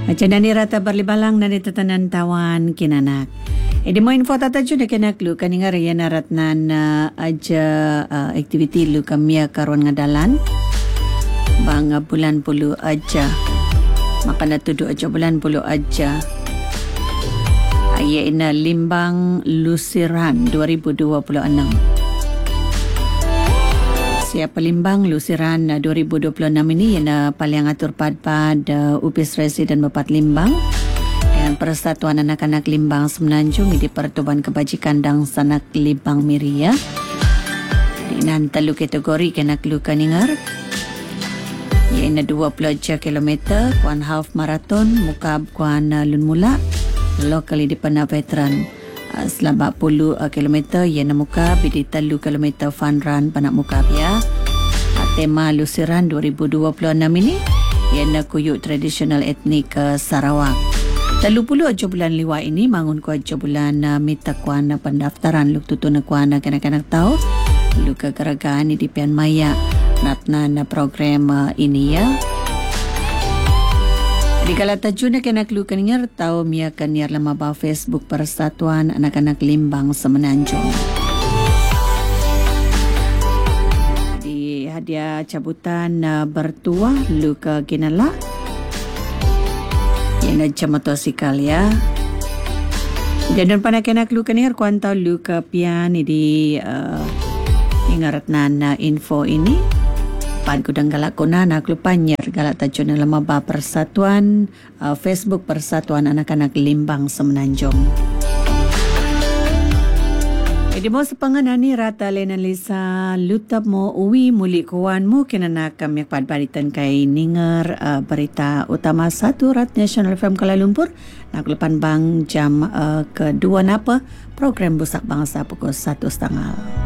Macam nani rata berlibalang nani tatanan tawan kinanak. Di mo info tata jud kinak lu kaninga raya naratnan aja aktiviti lu kamia karon ngadalan. Bang bulan puluh aja. Maka natudu aja bulan puluh aja. Ina Limbang Lusiran 2026. Siapa Limbang Lusiran 2026 ini yang paling atur padpad UPIS Residen Bapat Limbang dengan Persatuan Anak-Anak Limbang Semenanjung di Pertubuhan Kebajikan Dang Sanak Limbang Miria. Dengan telu kategori kenak lu kaningar. Ia 20 kilometer, kuan half marathon, mukab kuan lun mula. Lokali di Pana Veteran selama 10 kilometer yang muka bidi 3 kilometer fun run panak muka ya. Tema Lusiran 2026 ini yang kuyuk tradisional etnik Sarawak. 30 aja bulan liwa ini mangun ku aja bulan mita kuan pendaftaran luk tutun kuan kanak-kanak tahu luk kegeragaan di Pian Maya natnan program ini ya. Di kala tajuna kenak lu keningar tahu mia kaniar lama ba Facebook Persatuan Anak-Anak Limbang Semenanjung. Di hadiah cabutan bertua lu ke kinala. Yang aja motosikal ya. Dan panakenak lu keningar kuantau lu ke pian di ingaratnan info ini. Pan kudang galak kona nak lupanyer galak tajun lama ba Persatuan Facebook Persatuan Anak-Anak Limbang Semenanjung. Jadi mo sepanganani rata lenan lisa lutap mo uwi muli kuan mo kinanak kami padbaritan kay ninger berita utama 1 Rat National FM Kuala Lumpur nak lupan bang jam kedua napa program Busak Bangsa pukul 1.30.